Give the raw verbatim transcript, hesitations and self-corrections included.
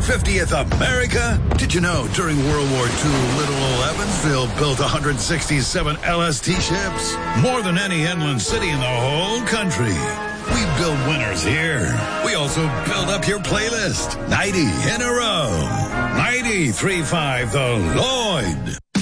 fiftieth America? Did you know during World War Two, Little Ol' Evansville built one hundred sixty-seven L S T ships? More than any inland city in the whole country. We build winners here. We also build up your playlist. ninety in a row. ninety-three point five The Lloyd.